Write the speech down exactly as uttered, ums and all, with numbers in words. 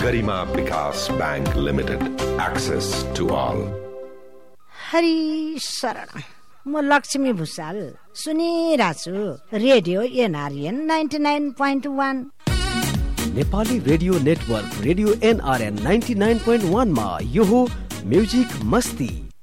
गरिमा विकास bank limited, access to all. Hari शरण, म Lakshmi Bhusal सुनिरहेछु radio NRN ninety nine point one. Nepali radio network radio NRN ninety nine point one मा यो हो music मस्ती।